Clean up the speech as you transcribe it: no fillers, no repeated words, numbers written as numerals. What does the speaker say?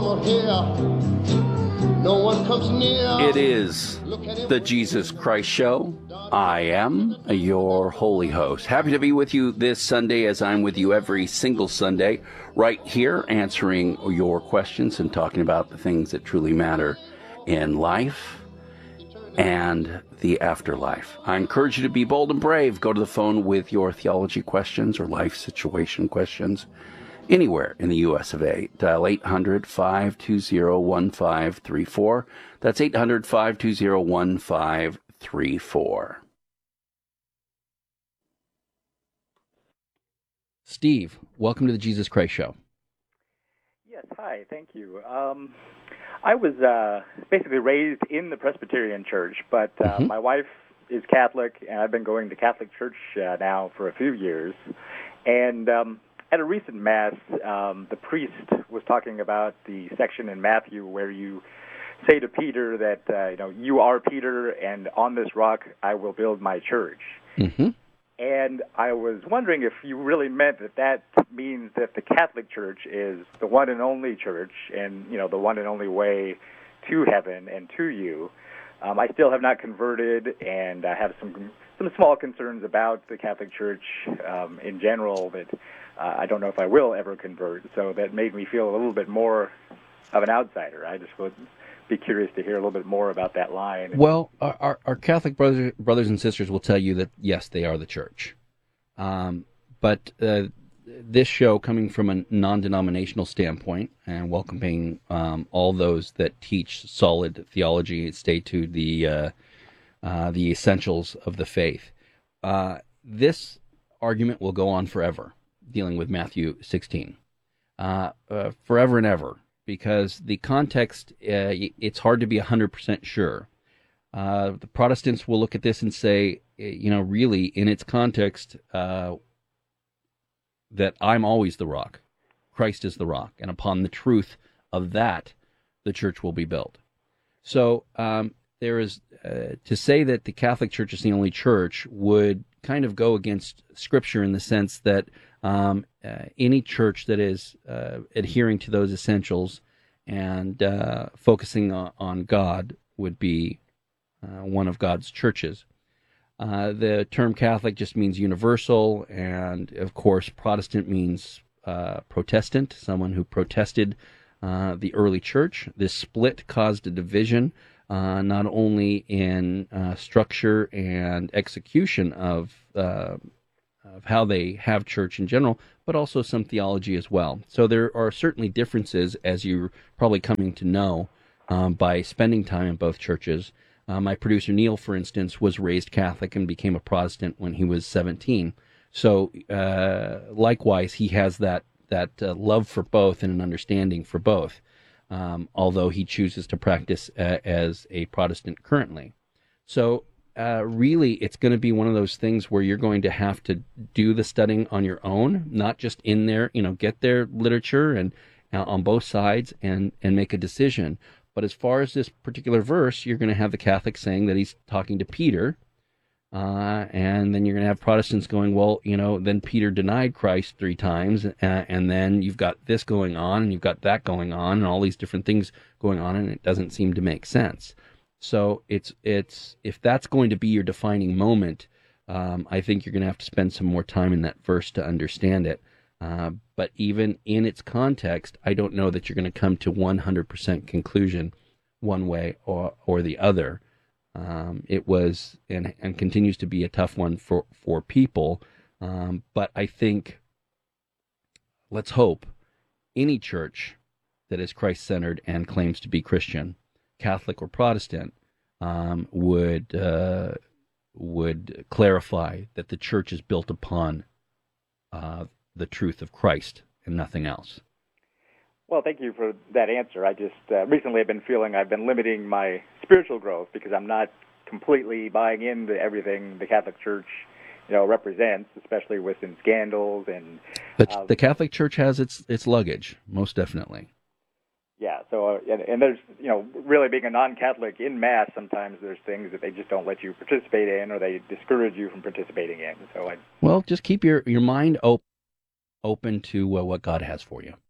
from here. No one comes near. It is the Jesus Christ Show. I am your holy host. Happy to be with you this Sunday, as I'm with you every single Sunday, right here, answering your questions and talking about the things that truly matter in life and the afterlife. I encourage you to be bold and brave. Go to the phone with your theology questions or life situation questions anywhere in the U.S. of A. Dial 800-520-1534. That's 800-520-1534. Steve, welcome to the Jesus Christ Show. Yes, hi, thank you. I was basically raised in the Presbyterian Church, but my wife is Catholic, and I've been going to Catholic Church now for a few years. And at a recent Mass, the priest was talking about the section in Matthew where you say to Peter that, you are Peter, and on this rock I will build my church. Mm-hmm. And I was wondering if you really meant that means that the Catholic Church is the one and only church and, the one and only way to heaven and to you. I still have not converted, and I have some small concerns about the Catholic Church in general that I don't know if I will ever convert. So that made me feel a little bit more of an outsider. I just would be curious to hear a little bit more about that line. Well, our Catholic brothers and sisters will tell you that, yes, they are the church. But this show, coming from a non-denominational standpoint and welcoming all those that teach solid theology, stay to the essentials of the faith, this argument will go on forever, dealing with Matthew 16, forever and ever. Because the context, it's hard to be 100% sure. The Protestants will look at this and say, really, in its context, that I'm always the rock. Christ is the rock. And upon the truth of that, the church will be built. So there is, to say that the Catholic Church is the only church would kind of go against Scripture in the sense that any church that is adhering to those essentials and focusing on God would be one of God's churches. The term Catholic just means universal, and of course Protestant means Protestant, someone who protested the early church. This split caused a division not only in structure and execution of how they have church in general, but also some theology as well. So there are certainly differences, as you're probably coming to know by spending time in both churches. My producer, Neil, for instance, was raised Catholic and became a Protestant when he was 17. So likewise, he has that love for both and an understanding for both, although he chooses to practice as a Protestant currently. So really, it's going to be one of those things where you're going to have to do the studying on your own, not just in there, get their literature and on both sides and make a decision. But as far as this particular verse, you're going to have the Catholics saying that he's talking to Peter, and then you're going to have Protestants going, well, then Peter denied Christ 3 times, and then you've got this going on, and you've got that going on, and all these different things going on, and it doesn't seem to make sense. So it's if that's going to be your defining moment, I think you're going to have to spend some more time in that verse to understand it. But even in its context, I don't know that you're going to come to 100% conclusion one way or the other. It was and continues to be a tough one for people. But I think, let's hope, any church that is Christ-centered and claims to be Christian, Catholic or Protestant, would clarify that the church is built upon the truth of Christ and nothing else. Well, thank you for that answer. I just recently I've been feeling I've been limiting my spiritual growth because I'm not completely buying into everything the Catholic Church, represents, especially within scandals and. The Catholic Church has its luggage, most definitely. Yeah. So and there's really being a non-Catholic in Mass, sometimes there's things that they just don't let you participate in, or they discourage you from participating in. So just keep your mind open to what God has for you.